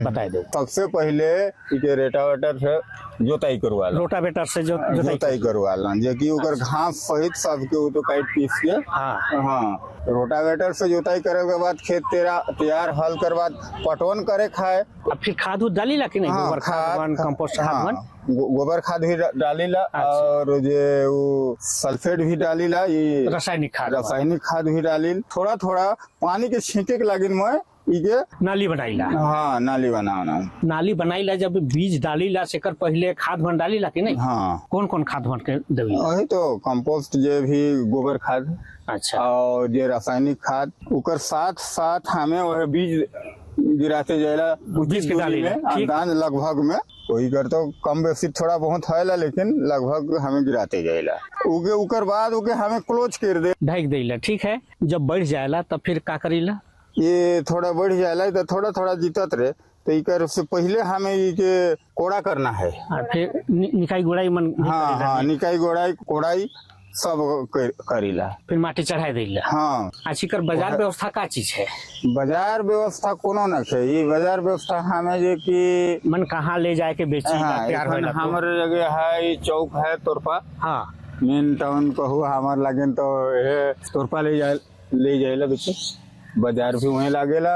बताए दो। सबसे पहले इके रोटावेटर से जोताई करवा ला। रोटावेटर से जोताई करवा ला, जे कि ओकर घास सहित सबके तो काट पीस के। हाँ, रोटावेटर से जोताई करे के बाद खेत तेरा तैयार हल कर बाद पटवन करे खाए। फिर खाद डाली ला कि नहीं? गोबर खाद, कंपोस्ट खाद, गोबर खाद भी डाली ला और जे वो सल्फेट भी डाली ला, ये रासायनिक खाद भी डाली। थोड़ा थोड़ा पानी के छींटे के लगिन में इके नाली बनाईला। हाँ, नाली बनाईला। जब बीज डालीला सेकर पहले खाद बन डालीला कि नहीं? हाँ। कौन कौन खाद बन के देवी? वही तो कंपोस्ट, जे भी गोबर खाद, अच्छा, और जे रासायनिक खाद, उकर साथ साथ हमें वह बीज गिराते जाएला। बीज के डाली अंदाज लगभग में वही कर तो कम बेसी थोड़ा बहुत है, लेकिन लगभग हमें गिराते जाएला। उके उकर बाद उके हमें क्लोज कर दे, ढक देला। ठीक है, जब बढ़ जाएला तब फिर का करीला? ये थोड़ा बढ़ जाएला तो थोड़ा थोड़ा जीतत रहे, तो इकर से पहले हमें इके कोड़ा करना है। फिर निकाई गोड़ाई मन। हाँ, निकाई कोड़ाई सब करीला। फिर माटी चढ़ाई देला। हाँ। अच्छी कर बाजार व्यवस्था का चीज है? बाजार व्यवस्था कोनो न है। ये बाजार व्यवस्था हमें जे कि मन कहाँ ले जाए के बेची? हमारे जगह है चौक है तोरपा। हाँ, मेन टाउन कहू हमारे लगे तो तोरपा ले जाएला बेचे। बाजार भी वहीं लागेला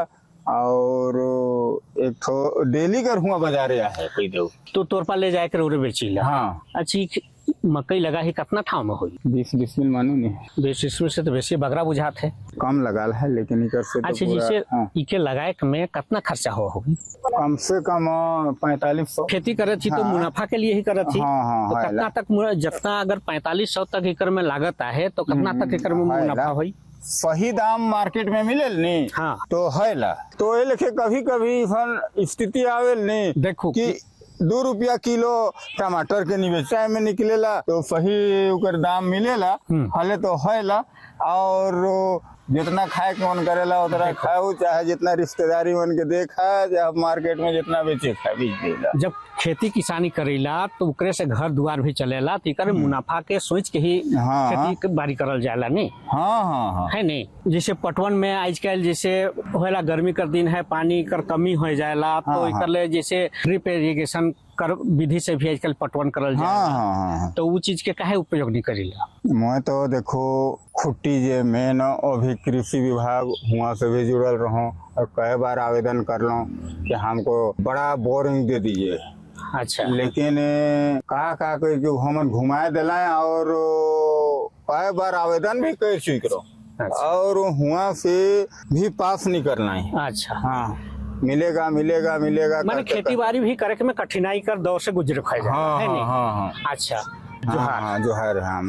और एक तो डेली कर हुआ बाजार है कोई दो तो तोरपा ले जाए कर बेचीला। हाँ। अच्छी मकई लगा ही कितना ठाव में हुई? 20 मिल मानू नहीं। 20 मिल से तो वैसे बगरा बुझात है। कम लगा है, लेकिन इकर से अच्छा, जिसे इके लगाए में कितना खर्चा होगी? कम से कम 4500। खेती करे थी तो मुनाफा के लिए ही करे थी। तो कितना तक, जितना अगर 4500 तक एकड़ में लागत है तो कितना तक एकड़ में मुनाफा हुई? सही दाम मार्केट में मिले नहीं। हाँ। तो है ला, तो ये लेके कभी कभी स्थिति आवे नहीं। देखो कि 2 रुपया किलो टमाटर के निवेचा में निकलेला तो सही उकर दाम मिलेला। हले तो है ला, और जितना खाए के मन करेला उतना खाओ, चाहे जितना रिश्तेदारी मन के देखा, चाहे मार्केट में जितना बेचे खाए बीच देला। जब खेती किसानी करेला तो उकरे से घर द्वार भी चलेला, तो इकर मुनाफा के सोच के ही खेती बाड़ी करल जाएला नहीं? हाँ। है नहीं? जैसे पटवन में आजकल जैसे होला, गर्मी कर दिन है, पानी कर कमी हो जाएला, तो इकर ले जैसे ड्रिप इरिगेशन कर विधि से भी आजकल पटवन करल जाएला। तो वो चीज के काहे उपयोग नहीं करेला? मैं तो देखो खुट्टी जे मेन अभी कृषि विभाग हुआ से भी जुड़ल रहूं और कई बार आवेदन कर लो कि हमको बड़ा बोरिंग दे दीजिए। अच्छा, लेकिन का हम घुमाए दिला और कई बार आवेदन भी कर चुके और हुआ से भी पास नहीं करना है। अच्छा, हाँ, मिलेगा मैंने खेती बाड़ी भी करे में कठिनाई कर दौर से गुजर खाए जाए। हाँ। अच्छा, जोहार। हाँ।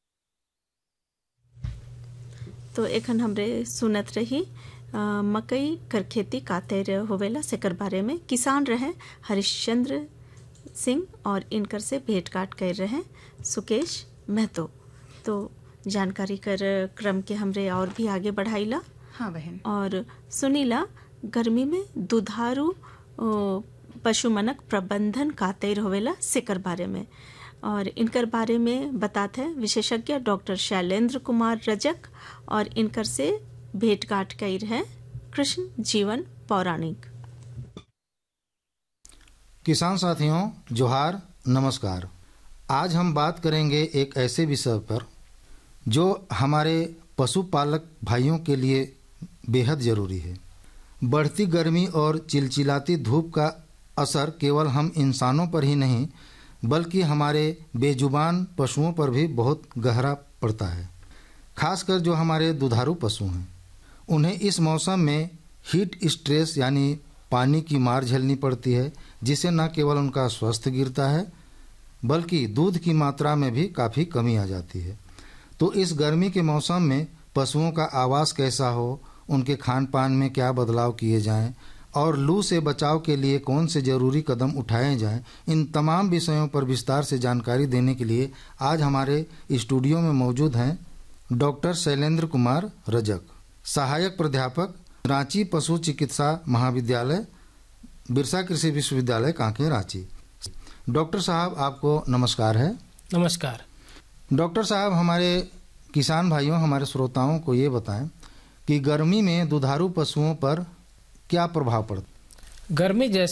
तो एखन हमरे सुनत रही मकई कर खेती कातेर होवेला सेकर बारे में किसान रहे हरिश्चंद्र सिंह और इनकर से भेंट गांठ कर रहे सुकेश महतो। तो जानकारी कर क्रम के हमरे और भी आगे बढ़ाईला। हाँ बहन। और सुनीला गर्मी में दुधारू पशु मनक प्रबंधन कातेर होवेला सेकर बारे में, और इनकर बारे में बताते हैं विशेषज्ञ डॉक्टर शैलेंद्र कुमार रजक, और इनकर से भेंट गांठ कर है कृष्ण जीवन पौराणिक। किसान साथियों, जोहार, नमस्कार। आज हम बात करेंगे एक ऐसे विषय पर जो हमारे पशुपालक भाइयों के लिए बेहद ज़रूरी है। बढ़ती गर्मी और चिलचिलाती धूप का असर केवल हम इंसानों पर ही नहीं बल्कि हमारे बेजुबान पशुओं पर भी बहुत गहरा पड़ता है। खासकर जो हमारे दुधारू पशु हैं, उन्हें इस मौसम में हीट स्ट्रेस यानी पानी की मार झेलनी पड़ती है, जिससे न केवल उनका स्वास्थ्य गिरता है बल्कि दूध की मात्रा में भी काफ़ी कमी आ जाती है। तो इस गर्मी के मौसम में पशुओं का आवास कैसा हो, उनके खान पान में क्या बदलाव किए जाएं और लू से बचाव के लिए कौन से जरूरी कदम उठाए जाएं, इन तमाम विषयों पर विस्तार से जानकारी देने के लिए आज हमारे स्टूडियो में मौजूद हैं डॉक्टर शैलेंद्र कुमार रजक, सहायक प्राध्यापक, रांची पशु चिकित्सा महाविद्यालय, बिरसा कृषि विश्वविद्यालय कांकेर, रांची। डॉक्टर साहब, आपको नमस्कार है। नमस्कार। डॉक्टर साहब, हमारे किसान भाइयों, हमारे श्रोताओं को ये बताएं कि गर्मी में दुधारू पशुओं पर क्या प्रभाव पड़ता? गर्मी जैसे